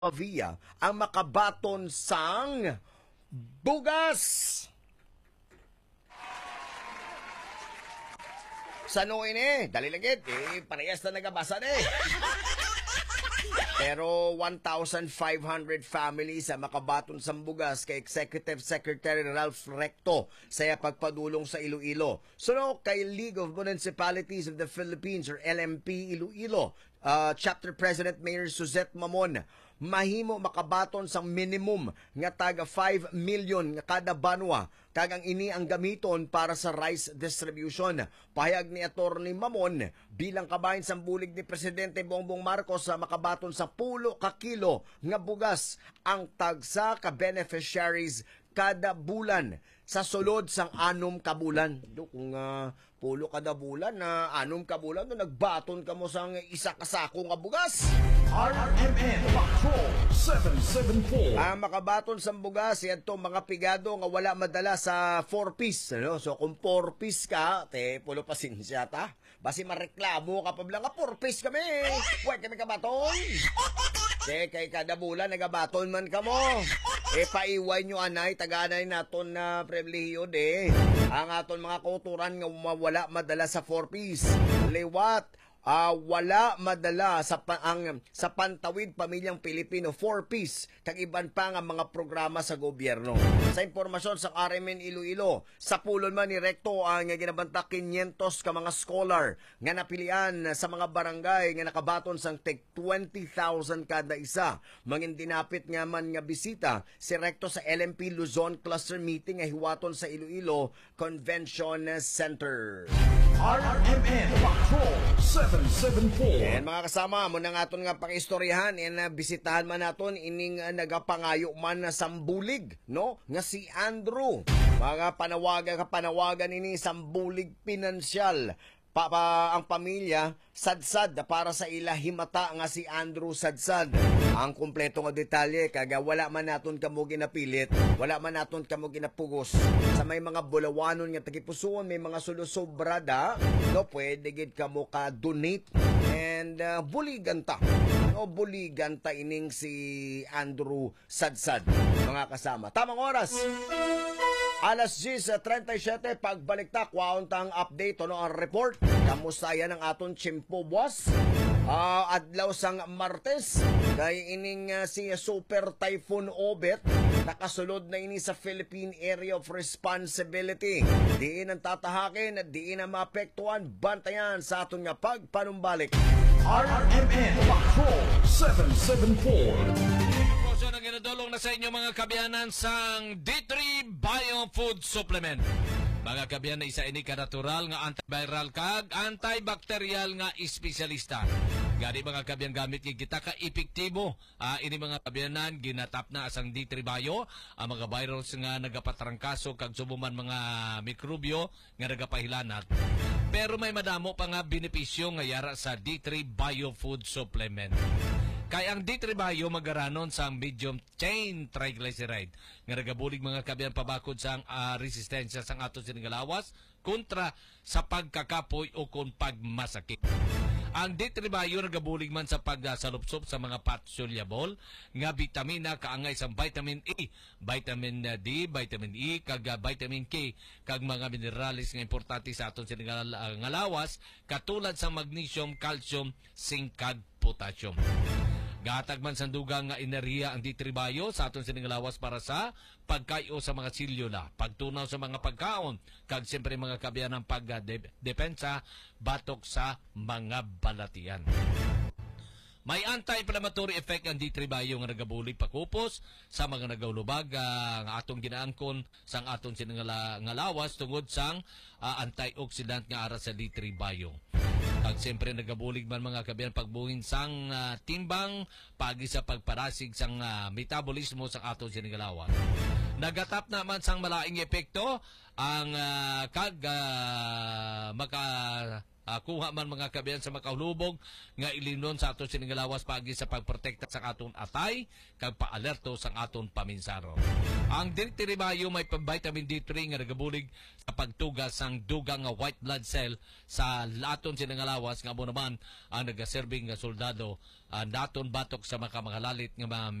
Pavia ang makabaton sang bugas. Sa noon dali langit, parehas na nagabasa Pero 1,500 families ang makabaton sa bugas kay Executive Secretary Ralph Recto sa pagpadulong sa Iloilo. Suno kay League of Municipalities of the Philippines or LMP Iloilo, Chapter President Mayor Suzette Mamon, mahimo makabaton sa minimum nga taga 5 million nga kada banwa kag ang ini ang gamiton para sa rice distribution. Pahayag ni Attorney Mamon bilang kabahin sa bulig ni Presidente Bongbong Marcos sa makabaton sa 10 ka kilo nga bugas ang tagsa ka beneficiaries kada bulan sa sulod sang 6 ka bulan. Kung 10 kada bulan na 6 ka bulan no nagbaton ka mo sang isa ka sako nga bugas. RMN Patrol 774. Makabaton sa bugas ito mga pigado nga wala madala sa 4-piece. Ano? So kung 4-piece ka, pulo pasensya ta. Basi mareklamo ka pa blang 4-piece kami. Huwag kami kabaton. Kay kada bulan nagabaton man ka mo. Paiway nyo anay, taganay naton na pribilehiyo ang aton mga kauturan nga wala madala sa 4-piece. Liwat, wala madala sa Pantawid Pamilyang Pilipino 4-piece kag iban pa nga mga programa sa gobyerno. Sa impormasyon sa RMN Iloilo, sa pulon man ni Recto ang ginabanta 500 ka mga scholar nga napilian sa mga barangay nga nakabaton sang tig 20,000 kada isa. Mangin dinapit nga man nga bisita si Recto sa LMP Luzon Cluster Meeting nga hiwaton sa Iloilo Convention Center. RMN Patrol 774. Mga kasama mo na aton nga pakistoryahan bisitahan man naton ining nagapangayo man na sambulig no nga si Andrew. Mga panawagan ini sambulig pinansyal ang pamilya sadsad para sa ila himata nga si Andrew Sadsad. Ang kumpleto nga detalye kaga wala man naton kamo ginapilit, wala man naton kamo ginapugos. Sa may mga bulawanon nga tagipusoon, may mga sulusobrada, no pwede gid kamo ka donate and buligan ta. No buligan ta ining si Andrew Sadsad. Mga kasama, tamang oras. Alas 10:37 pagbalik ta kwaon tang update ang report. Kamusta yan ang aton chimpo boss? Adlaw sang Martes kay ining si Super Typhoon Obet nakasulod na ini sa Philippine Area of Responsibility. Diin ang tatahakin at diin ang maapektuhan. Bantayan sa aton nga pagpanumbalik. RMN Patrol 774. Nang ginadulong na sa inyo mga kabiyanan sang D3 Biofood Supplement. Mga kabiyanan, isa ini ka natural nga antiviral kag antibacterial nga espesyalista. Gani mga kabiyan gamit ni kita ka epektibo. Ini mga kabiyanan ginatap na asang D3 Bio ang mga virus nga nagapatrangkaso kag sumuman mga mikrobyo nga nagapahilanat. Pero may madamo pa nga benepisyo nga yara sa D3 Biofood Supplement. Kaya ang D3 Bio magaranon sa medium chain triglyceride nga nagabulig mga kabiyan pabakod sa resistensya sa aton siningalawas kontra sa pagkakapoy o kung pagmasakit. Ang D3 Bio nagabulig man sa pagsalupsop sa mga fat-soluble nga vitamina kaangay sa vitamin E, vitamin D, vitamin E, kag vitamin K, kag mga minerales nga importante sa aton siningalawas katulad sa magnesium, calcium, zinc, kag potassium. Gatag man sandugang nga enerhiya ang D3 Bio sa aton siningalawas para sa pagkayo sa mga selula, pagtunaw sa mga pagkaon, kag siyempre mga kabiyan ng pagdepensa batok sa mga balatian. May anti-inflammatory effect ang D3 Bio nga nagabulig pakupos sa mga nagaulubag nga atong ginaangkon sang aton siningalawas tungod sang antioxidant nga ara sa D3 Bio. Kag siyempre nagabulig man mga kabiyan pagbuhin sang timbang pagi sa pagparasig sang metabolismo sang aton siningalawan. Nagatap naman sang malaing epekto ang kuha man mga kabayan sa makahulubog nga ilinon sa aton siningalawas pagi sa pagprotekta sa aton atay kag paalerto sa aton paminsaro. Ang Diri Bayo may vitamin D3 nga nagabulig sa pagtugas sang dugang nga white blood cell sa aton siningalawas nga amo naman ang nagaserbing nga soldado naton batok sa makamaghalalit nga